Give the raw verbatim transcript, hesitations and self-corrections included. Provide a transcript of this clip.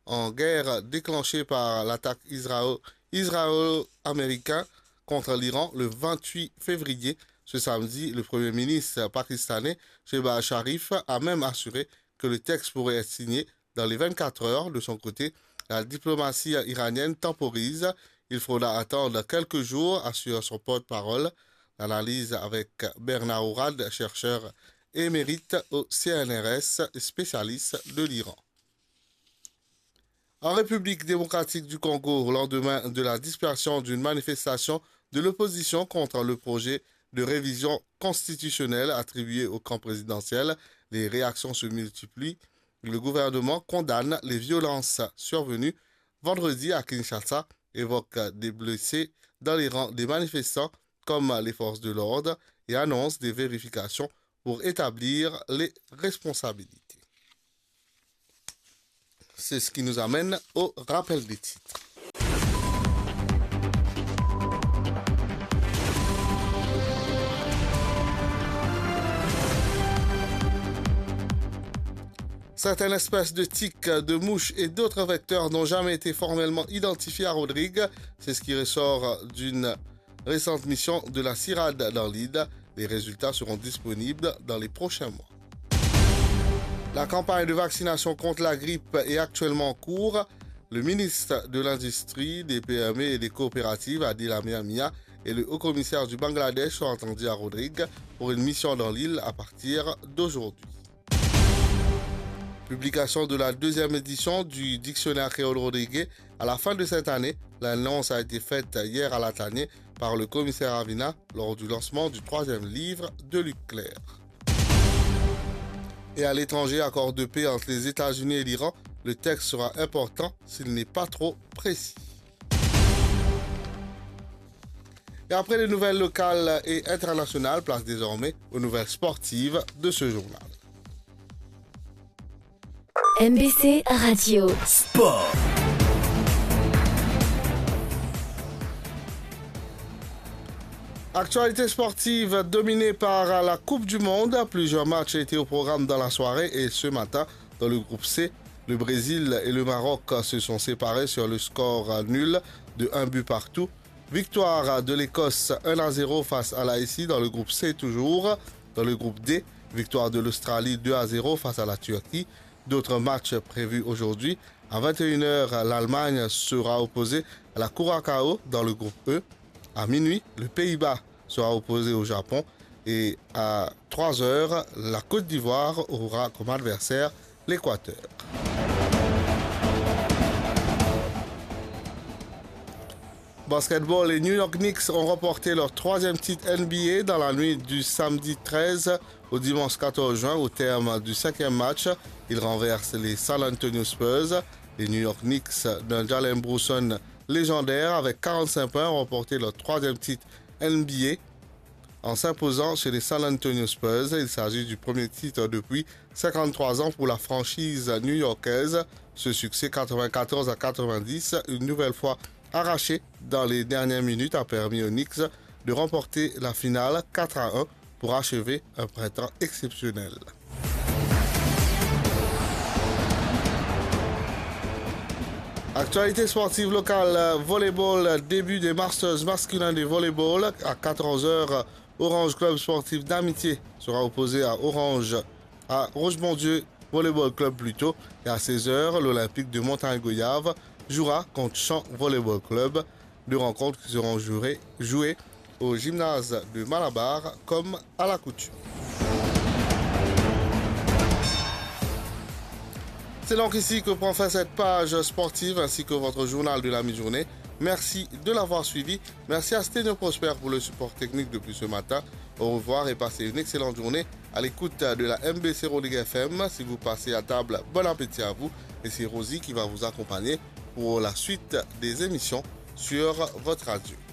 en guerre déclenchée par l'attaque israélo- israélo-américaine contre l'Iran le vingt-huit février. Ce samedi, le Premier ministre pakistanais, Shehbaz Sharif, a même assuré que le texte pourrait être signé dans les vingt-quatre heures. De son côté, la diplomatie iranienne temporise. Il faudra attendre quelques jours, assure son porte-parole. L'analyse avec Bernard Ourad, chercheur émérite au C N R S, spécialiste de l'Iran. En République démocratique du Congo, au lendemain de la dispersion d'une manifestation de l'opposition contre le projet de révision constitutionnelle attribué au camp présidentiel, les réactions se multiplient. Le gouvernement condamne les violences survenues vendredi à Kinshasa, évoque des blessés dans les rangs des manifestants comme les forces de l'ordre et annonce des vérifications pour établir les responsabilités. C'est ce qui nous amène au rappel des titres. Certaines espèces de tiques, de mouches et d'autres vecteurs n'ont jamais été formellement identifiés à Rodrigue. C'est ce qui ressort d'une récente mission de la CIRAD dans l'île. Les résultats seront disponibles dans les prochains mois. La campagne de vaccination contre la grippe est actuellement en cours. Le ministre de l'Industrie, des P M E et des coopératives, Adil Amir Mia, et le haut-commissaire du Bangladesh sont entendus à Rodrigue pour une mission dans l'île à partir d'aujourd'hui. Publication de la deuxième édition du dictionnaire créole Rodrigue. À la fin de cette année, l'annonce a été faite hier à Latanier par le commissaire Avina lors du lancement du troisième livre de Luc Clair. Et à l'étranger, accord de paix entre les États-Unis et l'Iran, le texte sera important s'il n'est pas trop précis. Et après les nouvelles locales et internationales, place désormais aux nouvelles sportives de ce journal. M B C Radio Sport. Actualité sportive dominée par la Coupe du Monde. Plusieurs matchs étaient au programme dans la soirée et ce matin, dans le groupe C, le Brésil et le Maroc se sont séparés sur le score nul de un but partout. Victoire de l'Écosse un à zéro face à l'Haïti dans le groupe C toujours. Dans le groupe D, victoire de l'Australie deux à zéro face à la Turquie. D'autres matchs prévus aujourd'hui. À vingt et une heures, l'Allemagne sera opposée à la Curaçao dans le groupe E. À minuit, le Pays-Bas sera opposé au Japon. Et à trois heures, la Côte d'Ivoire aura comme adversaire l'Équateur. Basketball, les New York Knicks ont remporté leur troisième titre N B A dans la nuit du samedi treize au dimanche quatorze juin. Au terme du cinquième match, ils renversent les San Antonio Spurs. Les New York Knicks d'un Jalen Brunson légendaire avec quarante-cinq points ont remporté leur troisième titre N B A en s'imposant chez les San Antonio Spurs. Il s'agit du premier titre depuis cinquante-trois ans pour la franchise new-yorkaise. Ce succès quatre-vingt-quatorze à quatre-vingt-dix, une nouvelle fois arraché dans les dernières minutes, a permis aux Knicks de remporter la finale quatre à un pour achever un printemps exceptionnel. Actualité sportive locale, volleyball, début des Masters masculins de volleyball. À quatorze heures, Orange Club Sportif d'Amitié sera opposé à Orange, à Rochemondieu Volleyball Club plutôt. Et à seize heures, l'Olympique de Montagne-Goyave jouera contre Champ Volleyball Club. Deux rencontres qui seront jouées, jouées au gymnase de Malabar comme à la coutume. C'est donc ici que prend fin cette page sportive ainsi que votre journal de la mi-journée. Merci de l'avoir suivi. Merci à Sténio Prosper pour le support technique depuis ce matin. Au revoir et passez une excellente journée à l'écoute de la M B C Rodrigue F M. Si vous passez à table, bon appétit à vous. Et c'est Rosie qui va vous accompagner pour la suite des émissions sur votre radio.